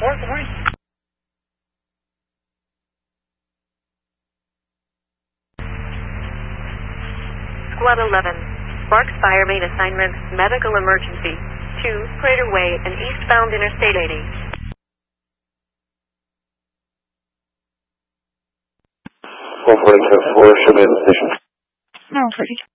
4, good morning. Squad 11. Sparks Fire main assignment, medical emergency. 2, Crater Way and eastbound Interstate 80. 447-4, show me the station. No, 30.